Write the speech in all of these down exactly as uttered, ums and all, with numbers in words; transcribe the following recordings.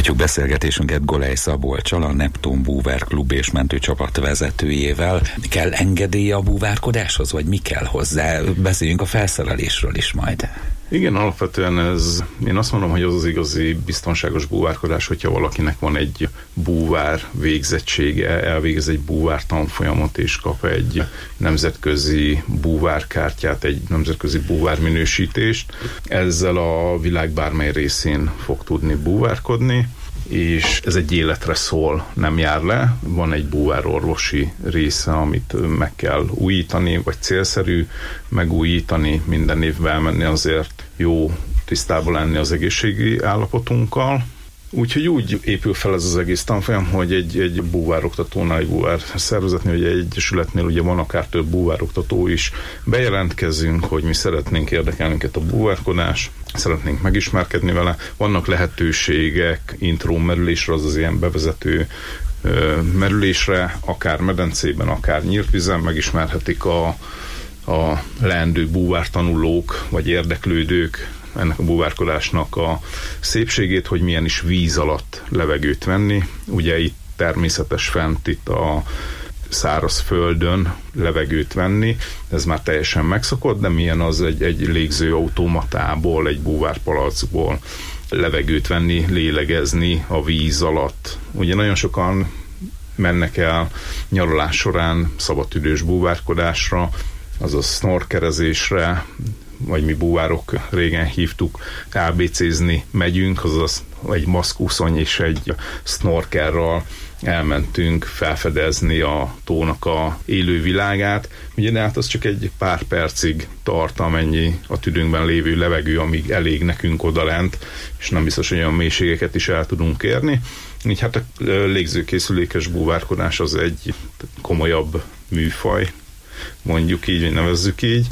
Folytatjuk beszélgetésünket Golej Szabolccsal, a Neptun Búvár Klub és mentőcsapat vezetőjével. Kell engedélye a búvárkodáshoz, vagy mi kell hozzá? Beszéljünk a felszerelésről is majd. Igen, alapvetően ez, én azt mondom, hogy az az igazi biztonságos búvárkodás, hogyha valakinek van egy búvár végzettsége, elvégez egy búvár tanfolyamot és kap egy nemzetközi búvárkártyát, egy nemzetközi búvár minősítést. Ezzel a világ bármely részén fog tudni búvárkodni, és ez egy életre szól, nem jár le. Van egy búvárorvosi része, amit meg kell újítani, vagy célszerű megújítani, minden évben elmenni azért jó tisztában lenni az egészségi állapotunkkal. Úgyhogy úgy épül fel ez az egész tanfolyam, hogy egy, egy búvároktatónál, egy búvár szervezetnél, vagy egy egyesületnél ugye van akár több búvároktató is, bejelentkezünk, hogy mi szeretnénk érdekelnünket a búvárkodás, szeretnénk megismerkedni vele. Vannak lehetőségek intro merülésre, az az ilyen bevezető ö, merülésre, akár medencében, akár nyílt vízen megismerhetik a, a leendő búvártanulók, vagy érdeklődők ennek a búvárkodásnak a szépségét, hogy milyen is víz alatt levegőt venni. Ugye itt természetes fent itt a száraz földön levegőt venni, ez már teljesen megszokott, de milyen az egy, egy légző automatából, egy búvárpalackból levegőt venni, lélegezni a víz alatt. Ugye nagyon sokan mennek el nyaralás során szabadtüdős búvárkodásra, azaz snorkerezésre, vagy mi búvárok régen hívtuk, á bé cézni megyünk, azaz egy maszkúszony és egy snorkerral elmentünk felfedezni a tónak a élő világát. Ugye, de hát az csak egy pár percig tart, amennyi a tüdőnkben lévő levegő, amíg elég nekünk odalent, és nem biztos, hogy olyan mélységeket is el tudunk érni. Így hát a légzőkészülékes búvárkodás az egy komolyabb műfaj, mondjuk így, vagy nevezzük így,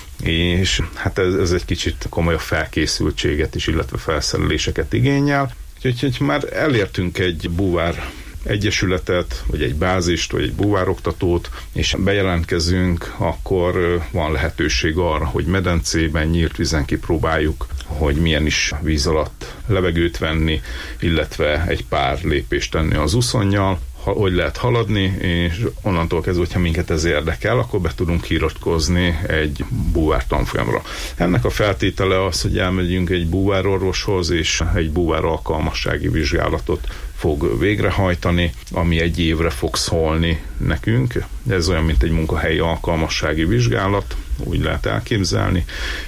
és hát ez, ez egy kicsit komolyabb felkészültséget is, illetve felszereléseket igényel. Úgyhogy már elértünk egy búvár egyesületet, vagy egy bázist, vagy egy búvároktatót, és bejelentkezünk, akkor van lehetőség arra, hogy medencében, nyílt vízen kipróbáljuk, hogy milyen is víz alatt levegőt venni, illetve egy pár lépést tenni az uszonnyal, hogy lehet haladni, és onnantól kezdve, hogyha minket ez érdekel, akkor be tudunk iratkozni egy búvár tanfolyamra. Ennek a feltétele az, hogy elmegyünk egy búvárorvoshoz, és egy búvár alkalmassági vizsgálatot fog végrehajtani, ami egy évre fog szólni nekünk. Ez olyan, mint egy munkahelyi alkalmassági vizsgálat, úgy lehet elképzelni,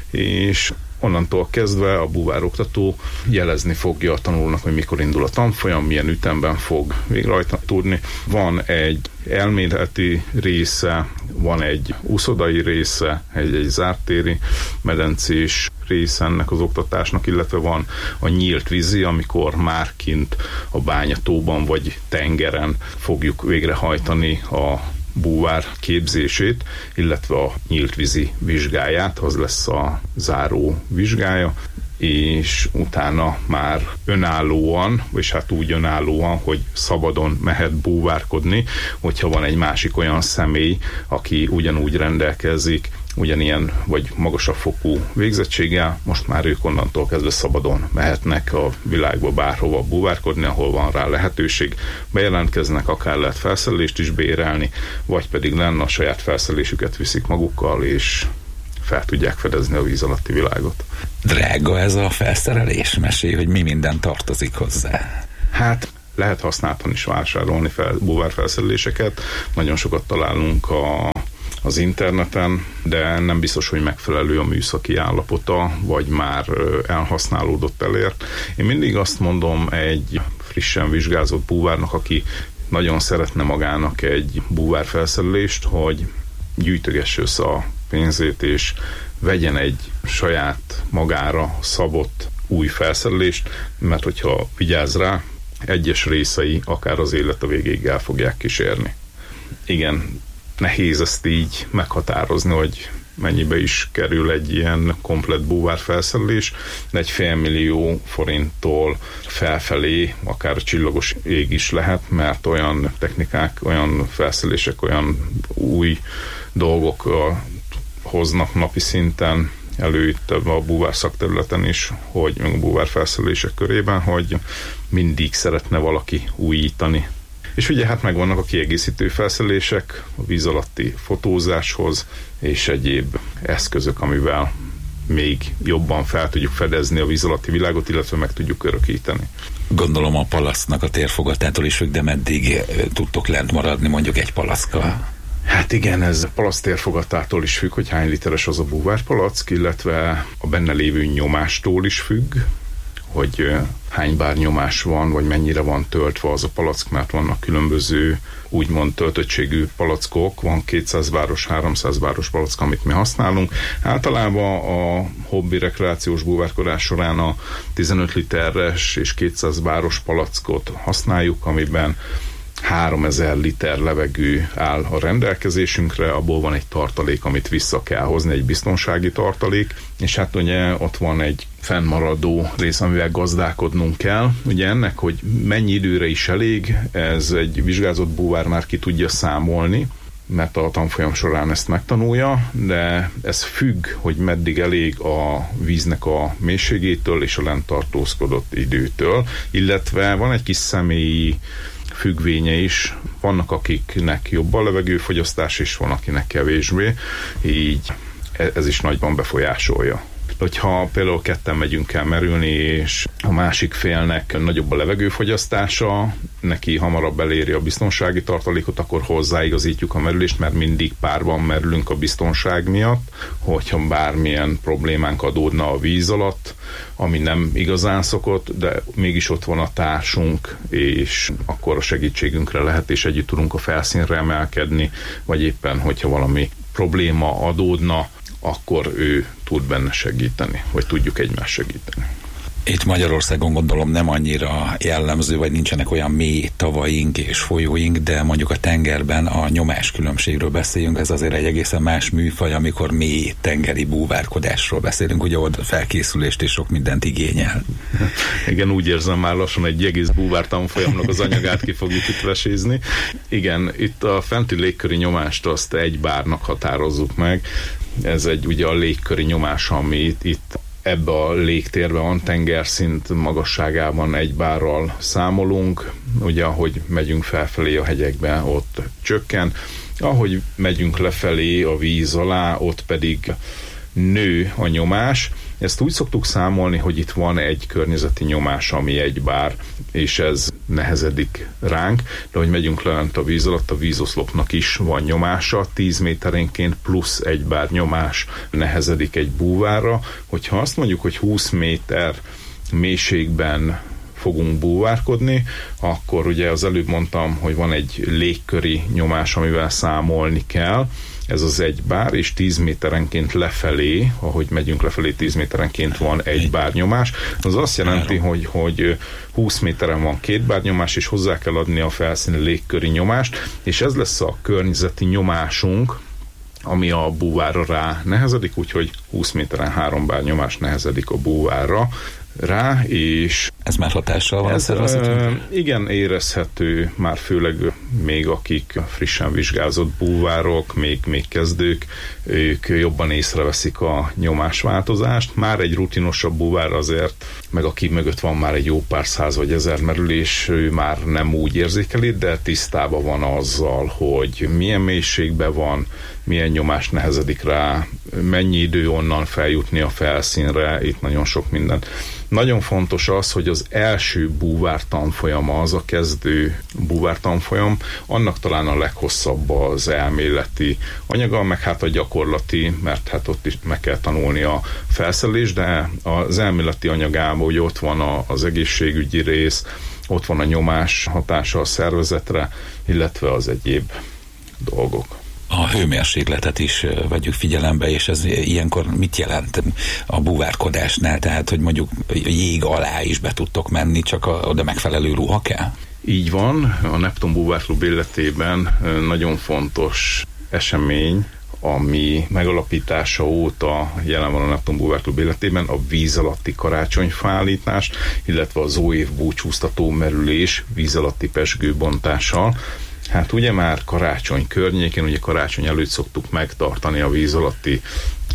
és onnantól kezdve a búvároktató jelezni fogja a tanulónak, hogy mikor indul a tanfolyam, milyen ütemben fog végrehajtani tudni. Van egy elméleti része, van egy úszodai része, egy, egy zártéri medencés része ennek az oktatásnak, illetve van a nyílt vízi, amikor már kint a bányatóban vagy tengeren fogjuk végrehajtani a búvár képzését, illetve a nyílt vízi vizsgáját, az lesz a záró vizsgája, és utána már önállóan, vagy hát úgy önállóan, hogy szabadon mehet búvárkodni, hogyha van egy másik olyan személy, aki ugyanúgy rendelkezik, ugyanilyen vagy magasabb fokú végzettséggel, most már ők onnantól kezdve szabadon mehetnek a világba bárhova búvárkodni, ahol van rá lehetőség. Bejelentkeznek, akár lehet felszerelést is bérelni, vagy pedig lenne a saját felszerelésüket viszik magukkal, és fel tudják fedezni a víz alatti világot. Drága ez a felszerelés? Mesélj, hogy mi minden tartozik hozzá. Hát lehet használtan is vásárolni fel, búvárfelszereléseket. Nagyon sokat találunk a az interneten, de nem biztos, hogy megfelelő a műszaki állapota, vagy már elhasználódott, elért. Én mindig azt mondom egy frissen vizsgázott búvárnak, aki nagyon szeretne magának egy búvárfelszerelést, hogy gyűjtögesse össze a pénzét, és vegyen egy saját magára szabott új felszerelést, mert hogyha vigyáz rá, egyes részei akár az élet a végéig el fogják kísérni. Igen, nehéz ezt így meghatározni, hogy mennyibe is kerül egy ilyen komplett búvárfelszerelés, de egy félmillió forinttól felfelé akár a csillagos ég is lehet, mert olyan technikák, olyan felszerelések, olyan új dolgok hoznak napi szinten, elő itt a búvár szakterületen is, hogy meg a búvár felszerelések körében, hogy mindig szeretne valaki újítani. És ugye hát megvannak a kiegészítő felszerelések a víz alatti fotózáshoz, és egyéb eszközök, amivel még jobban fel tudjuk fedezni a víz alatti világot, illetve meg tudjuk örökíteni. Gondolom a palasznak a térfogatától is függ, de meddig tudtok lent maradni mondjuk egy palackkal? Hát igen, ez a palack térfogatától is függ, hogy hány literes az a búvárpalack, illetve a benne lévő nyomástól is függ, hogy hány bár nyomás van, vagy mennyire van töltve az a palack, mert vannak különböző úgymond töltöttségű palackok, van kétszáz báros, háromszáz báros palack, amit mi használunk. Általában a hobbi rekreációs búvárkodás során a tizenöt literes és kétszáz báros palackot használjuk, amiben háromezer liter levegő áll a rendelkezésünkre, abból van egy tartalék, amit vissza kell hozni, egy biztonsági tartalék, és hát ugye ott van egy fennmaradó rész, amivel gazdálkodnunk kell. Ugye ennek, hogy mennyi időre is elég, ez egy vizsgázott búvár már ki tudja számolni, mert a tanfolyam során ezt megtanulja, de ez függ, hogy meddig elég a víznek a mélységétől és a lent tartózkodott időtől, illetve van egy kis személyi függvénye is. Vannak, akiknek jobb a levegőfogyasztás, és van, akinek kevésbé. Így ez is nagyban befolyásolja. Hogyha például ketten megyünk el merülni, és a másik félnek nagyobb a levegőfogyasztása, neki hamarabb eléri a biztonsági tartalékot, akkor hozzáigazítjuk a merülést, mert mindig párban merülünk a biztonság miatt, hogyha bármilyen problémánk adódna a víz alatt, ami nem igazán szokott, de mégis ott van a társunk, és akkor a segítségünkre lehet, és együtt tudunk a felszínre emelkedni, vagy éppen, hogyha valami probléma adódna, akkor ő tud benne segíteni, vagy tudjuk egymást segíteni. Itt Magyarországon gondolom nem annyira jellemző, vagy nincsenek olyan mély tavaink és folyóink, de mondjuk a tengerben a nyomás különbségről beszéljünk, ez azért egy egészen más műfaj, amikor mély tengeri búvárkodásról beszélünk, ugye ott felkészülést és sok mindent igényel. Igen, úgy érzem, már lassan egy egész búvár tanfolyamnak az anyagát ki fogjuk itt vesézni. Igen, itt a fenti légköri nyomást azt egy bárnak határozzuk meg. Ez egy ugye a légköri nyomás, ami itt, itt ebbe a légtérben van, tengerszint magasságában egy bárral számolunk, ugye ahogy megyünk felfelé a hegyekbe, ott csökken, ahogy megyünk lefelé a víz alá, ott pedig nő a nyomás. Ezt úgy szoktuk számolni, hogy itt van egy környezeti nyomás, ami egy bár, és ez nehezedik ránk, de hogy megyünk lent a víz alatt, a vízoszlopnak is van nyomása, tíz méterenként plusz egy bár nyomás nehezedik egy búvárra. Hogyha azt mondjuk, hogy húsz méter mélységben fogunk búvárkodni, akkor ugye az előbb mondtam, hogy van egy légköri nyomás, amivel számolni kell, ez az egy bár, és tíz méterenként lefelé, ahogy megyünk lefelé, tíz méterenként van egy bár nyomás. Az azt jelenti, hogy, hogy húsz méteren van két bár nyomás, és hozzá kell adni a felszíni légköri nyomást, és ez lesz a környezeti nyomásunk, ami a búvárra rá nehezedik, úgyhogy húsz méteren három bár nyomás nehezedik a búvárra rá, és ez már hatással van a szervezetünkre? Igen, érezhető, már főleg még akik frissen vizsgázott búvárok, még, még kezdők, ők jobban észreveszik a nyomásváltozást. Már egy rutinosabb búvár azért, meg aki mögött van már egy jó pár száz vagy ezer merülés, ő már nem úgy érzékeli, de tisztában van azzal, hogy milyen mélységben van, milyen nyomás nehezedik rá, mennyi idő onnan feljutni a felszínre, itt nagyon sok minden. Nagyon fontos az, hogy az első búvár tanfolyama, az a kezdő búvár tanfolyam, annak talán a leghosszabb az elméleti anyaga, meg hát a gyakorlati, mert hát ott is meg kell tanulni a felszerelést, de az elméleti anyagában, hogy ott van a, az egészségügyi rész, ott van a nyomás hatása a szervezetre, illetve az egyéb dolgok. A hőmérsékletet is vegyük figyelembe, és ez ilyenkor mit jelent a búvárkodásnál? Tehát, hogy mondjuk jég alá is be tudtok menni, csak a, oda megfelelő ruha kell? Így van. A Neptun Búvárklub életében nagyon fontos esemény, ami megalapítása óta jelen van a Neptun Búvárklub életében, a víz alatti karácsonyfaállítás, illetve az óév búcsúztató merülés víz alatti pezsgőbontással. Hát ugye már karácsony környékén, ugye karácsony előtt szoktuk megtartani a víz alatti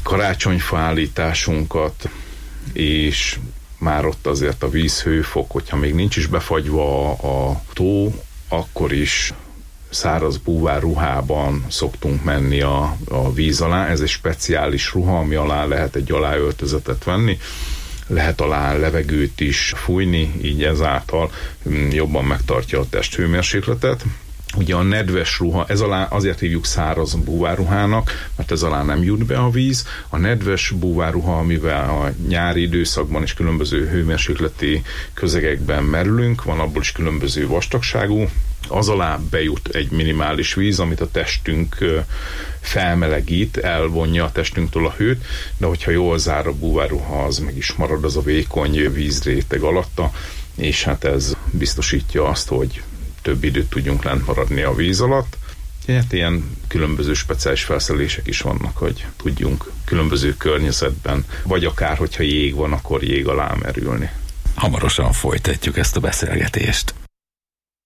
karácsonyfa állításunkat, és már ott azért a vízhőfok, hogyha még nincs is befagyva a tó, akkor is száraz búvár ruhában szoktunk menni a, a víz alá. Ez egy speciális ruha, ami alá lehet egy aláöltözetet venni, lehet alá levegőt is fújni, így ezáltal jobban megtartja a test hőmérsékletet. Ugye a nedves ruha, ez alá azért hívjuk száraz búvárruhának, mert ez alá nem jut be a víz. A nedves búvárruha, amivel a nyári időszakban is különböző hőmérsékleti közegekben merülünk, van abból is különböző vastagságú, az alá bejut egy minimális víz, amit a testünk felmelegít, elvonja a testünktől a hőt, de hogyha jól zár a búvárruha, az meg is marad az a vékony vízréteg alatta, és hát ez biztosítja azt, hogy több időt tudjunk lent maradni a víz alatt. Hát ilyen különböző speciális felszerelések is vannak, hogy tudjunk különböző környezetben, vagy akár, hogyha jég van, akkor jég alá merülni. Hamarosan folytatjuk ezt a beszélgetést.